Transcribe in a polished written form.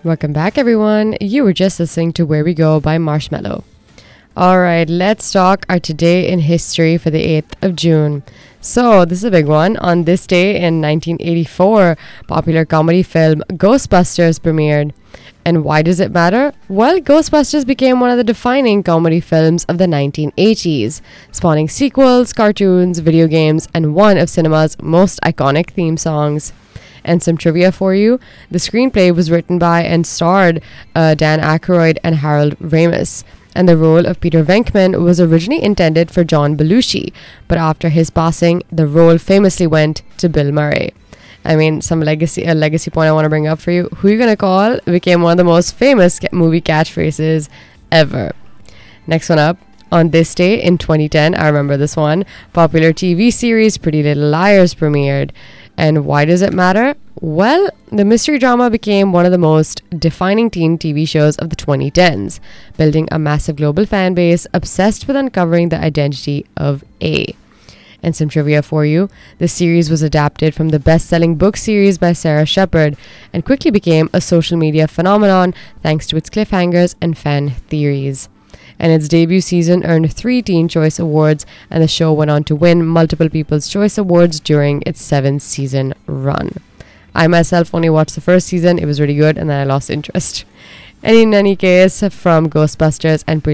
Welcome back, everyone. You were just listening to Where We Go by Marshmello. All right, let's talk our today in history for the 8th of June. So, this is a big one. On this day in 1984, popular comedy film Ghostbusters premiered. And why does it matter? Well, Ghostbusters became one of the defining comedy films of the 1980s, spawning sequels, cartoons, video games, and one of cinema's most iconic theme songs. And some trivia for you. The screenplay was written by and starred Dan Aykroyd and Harold Ramis. And the role of Peter Venkman was originally intended for John Belushi, but after his passing, the role famously went to Bill Murray. I mean, a legacy point I want to bring up for you. Who you gonna call became one of the most famous movie catchphrases ever. Next one up. On this day in 2010, I remember this one, popular TV series Pretty Little Liars premiered. And why does it matter? Well, the mystery drama became one of the most defining teen TV shows of the 2010s, building a massive global fan base obsessed with uncovering the identity of A. And some trivia for you. The series was adapted from the best-selling book series by Sarah Shepard and quickly became a social media phenomenon thanks to its cliffhangers and fan theories. And its debut season earned 3 Teen Choice Awards, and the show went on to win multiple People's Choice Awards during its 7-season run. I myself only watched the first season. It was really good, and then I lost interest. And in any case, from Ghostbusters and